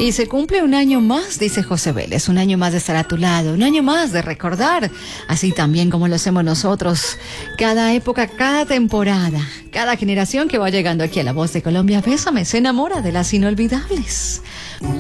Y se cumple un año más, dice José Vélez, un año más de estar a tu lado, un año más de recordar, así también como lo hacemos nosotros, cada época, cada temporada, cada generación que va llegando aquí a La Voz de Colombia. Bésame, se enamora de las inolvidables.